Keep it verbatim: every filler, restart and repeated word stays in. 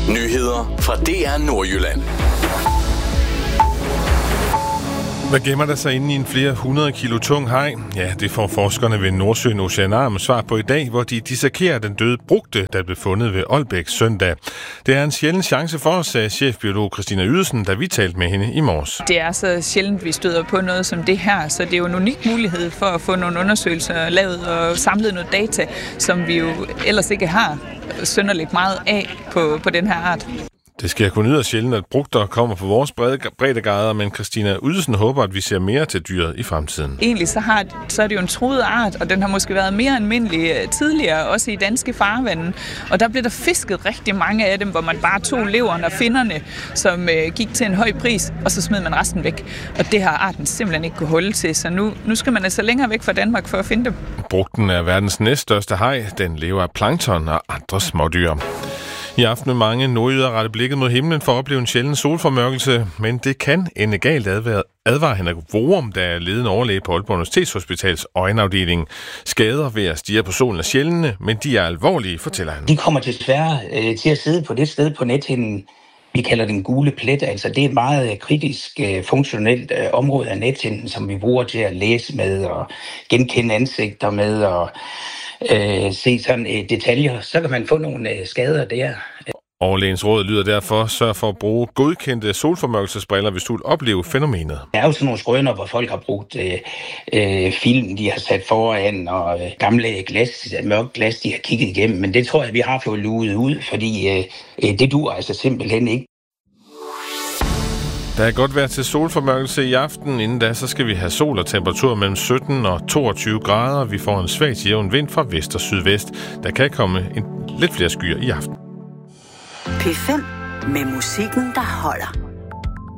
Nyheder fra D R Nordjylland. Hvad gemmer der sig inde i en flere hundrede kilo tung haj? Ja, det får forskerne ved Nordsøen Oceanarium svar på i dag, hvor de dissekerer den døde brugte, der blev fundet ved Aalbæk søndag. Det er en sjælden chance for os, sagde chefbiolog Christina Ydersen, da vi talte med hende i morges. Det er så sjældent, vi støder på noget som det her, så det er jo en unik mulighed for at få nogle undersøgelser lavet og samlet noget data, som vi jo ellers ikke har synderligt meget af på, på den her art. Det sker kun yderst sjældent, at brugter kommer på vores breddegrader, men Christina Ydersen håber, at vi ser mere til dyret i fremtiden. Egentlig så, har, så er det jo en truet art, og den har måske været mere almindelig tidligere, også i danske farvande. Og der blev der fisket rigtig mange af dem, hvor man bare tog leveren og finnerne, som øh, gik til en høj pris, og så smed man resten væk. Og det har arten simpelthen ikke kunne holde til, så nu, nu skal man altså længere væk fra Danmark for at finde dem. Brugten er verdens næststørste haj. Den lever af plankton og andre smådyr. I aften vil mange nordjyder rette blikket mod himlen for at opleve en sjælden solformørkelse, men det kan ende galt, advarer Henrik Vorum, der er ledende overlæge på Aalborg Universitetshospitals øjenafdeling. Skader ved at stirre på solen er sjældne, men de er alvorlige, fortæller han. De kommer desværre øh, til at sidde på det sted på nethinden, vi kalder den gule plet. Altså det er et meget kritisk, øh, funktionelt øh, område af nethinden, som vi bruger til at læse med og genkende ansigter med og Øh, se sådan øh, detaljer, så kan man få nogle øh, skader der. Overlægens råd lyder derfor, sørg for at bruge godkendte solformørkelsesbriller, hvis du vil opleve fænomenet. Der er jo sådan nogle skrøner, hvor folk har brugt øh, øh, film, de har sat foran, og øh, gamle glas, mørkt glas, de har kigget igennem. Men det tror jeg, vi har fået luet ud, fordi øh, det dur altså simpelthen ikke. Der er godt vejr til solformørkelse i aften. Inden da, så skal vi have sol og temperatur mellem sytten og toogtyve grader. Vi får en svag til jævn vind fra vest og sydvest. Der kan komme en lidt flere skyer i aften. P fem med musikken, der holder.